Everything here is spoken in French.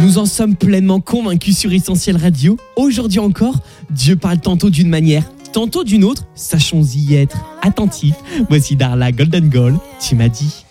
Nous en sommes pleinement convaincus sur Essentiel Radio. Aujourd'hui encore, Dieu parle tantôt d'une manière, tantôt d'une autre. Sachons y être attentifs. Voici Darla Golden Goal, tu m'as dit.